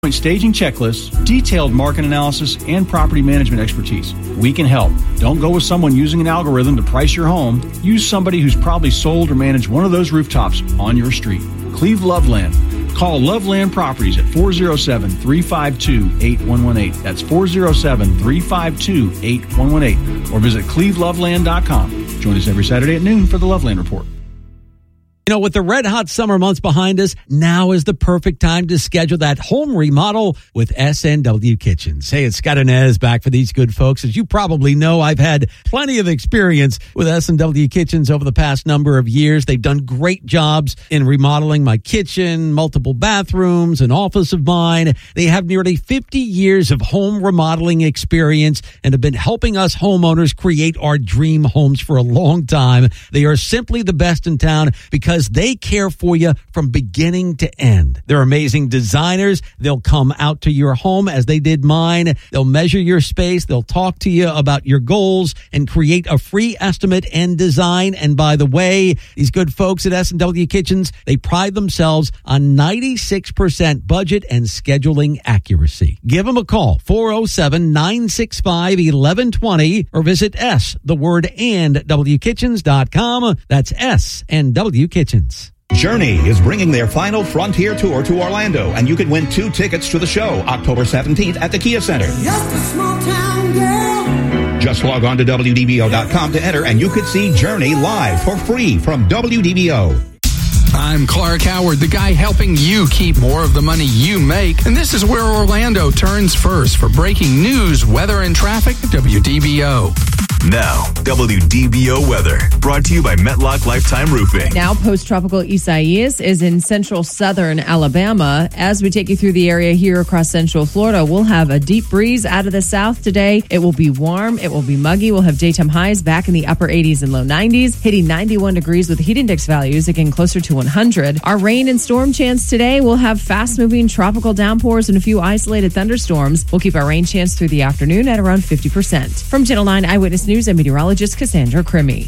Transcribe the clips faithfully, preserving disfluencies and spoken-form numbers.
Staging checklists, detailed market analysis, and property management expertise. We can help. Don't go with someone using an algorithm to price your home. Use somebody who's probably sold or managed one of those rooftops on your street. Cleve Loveland. Call Loveland Properties at four oh seven, three five two, eight one one eight. That's four oh seven, three five two, eight one one eight. Or visit cleve loveland dot com. Join us every Saturday at noon for the Loveland Report. You know, with the red hot summer months behind us, now is the perfect time to schedule that home remodel with S and W Kitchens. Hey, it's Scott Inez back for these good folks. As you probably know, I've had plenty of experience with S and W Kitchens over the past number of years. They've done great jobs in remodeling my kitchen, multiple bathrooms, an office of mine. They have nearly fifty years of home remodeling experience and have been helping us homeowners create our dream homes for a long time. They are simply the best in town because Because they care for you from beginning to end. They're amazing designers. They'll come out to your home as they did mine. They'll measure your space. They'll talk to you about your goals and create a free estimate and design. And by the way, these good folks at S and W Kitchens, they pride themselves on ninety-six percent budget and scheduling accuracy. Give them a call, four oh seven, nine six five, eleven twenty, or visit S, the word and, W kitchens dot com. That's S and W Kitchens. Journey is bringing their final Frontier Tour to Orlando, and you can win two tickets to the show October seventeenth at the Kia Center. Just a small town girl. Just log on to W D B O dot com to enter, and you could see Journey live for free from W D B O. I'm Clark Howard, the guy helping you keep more of the money you make. And this is where Orlando turns first for breaking news, weather, and traffic at W D B O. Now, W D B O weather, brought to you by Metlock Lifetime Roofing. Now, post-tropical Isaias is in central southern Alabama. As we take you through the area here across central Florida, we'll have a deep breeze out of the south today. It will be warm. It will be muggy. We'll have daytime highs back in the upper eighties and low nineties, hitting ninety-one degrees with heat index values again closer to one hundred. Our rain and storm chance today, we'll have fast-moving tropical downpours and a few isolated thunderstorms. We'll keep our rain chance through the afternoon at around fifty percent. From Channel nine Eyewitness News and meteorologist Cassandra Crimmy.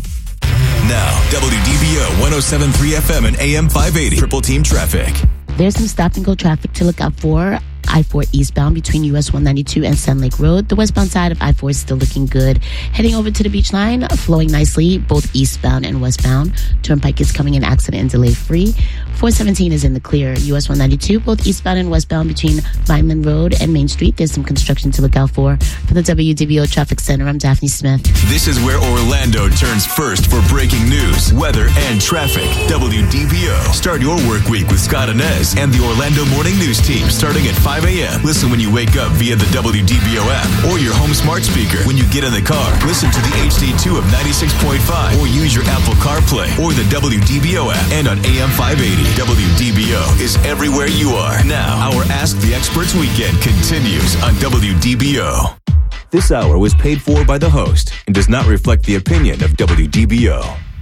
Now, W D B O one oh seven point three F M and A M five eighty. Triple Team Traffic. There's some stop-and-go traffic to look out for. I four eastbound between U S one ninety-two and Sand Lake Road. The westbound side of I four is still looking good. Heading over to the beach line, flowing nicely, both eastbound and westbound. Turnpike is coming in accident and delay free. four seventeen is in the clear. U S one ninety-two, both eastbound and westbound between Vineland Road and Main Street. There's some construction to look out for. For the W D B O Traffic Center, I'm Daphne Smith. This is where Orlando turns first for breaking news, weather, and traffic. W D B O. Start your work week with Scott Inez and the Orlando Morning News Team starting at five a.m. Listen when you wake up via the W D B O app or your home smart speaker. When you get in the car, listen to the H D two of ninety-six point five or use your Apple CarPlay or the W D B O app and on A M five eighty. W D B O is everywhere you are. Now, our Ask the Experts weekend continues on W D B O. This hour was paid for by the host and does not reflect the opinion of W D B O.